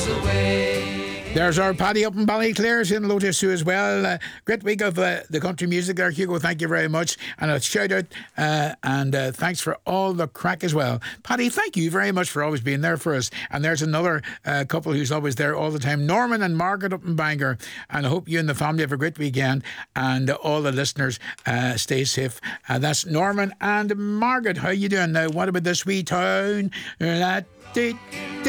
There's our Paddy up in Ballyclare's in Lotus too as well. Great week of the country music there, Hugo. Thank you very much. And a shout out and thanks for all the crack as well. Paddy, thank you very much for always being there for us. And there's another couple who's always there all the time, Norman and Margaret up in Bangor. And I hope you and the family have a great weekend. And all the listeners stay safe. That's Norman and Margaret. How you doing now? What about this wee town?